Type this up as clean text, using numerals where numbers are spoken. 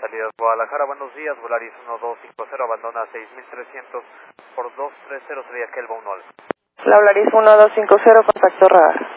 Salida Guadalajara, buenos días, Volaris 1250, abandona 6300 por 230, sería Kelva 1 Alfa. La Volaris 1250, contacto radar.